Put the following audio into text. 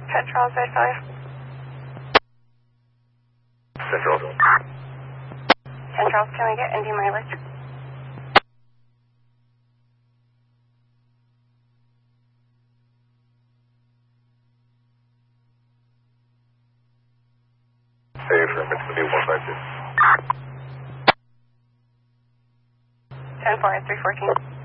Charles, I saw you. Central. 10 Charles, can we get Indy mileage? Hey, affirmative, 152. 10-4, 314.